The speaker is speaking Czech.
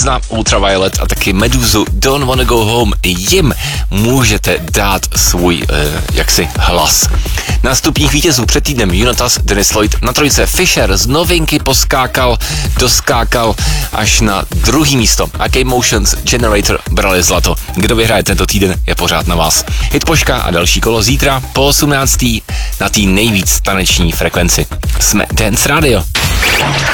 Poison, Ultraviolet a taky Meduzu Don't Wanna Go Home. Jim můžete dát svůj jaksi hlas. Na stupních vítězů před týdnem Jonatas, Dennis Lloyd, na trojce Fisher z novinky doskákal až na druhý místo. A K-Motions Generator brali zlato. Kdo vyhraje tento týden, je pořád na vás. Hitpoška a další kolo zítra po 18. na té nejvíc taneční frekvenci. Jsme Dance Radio.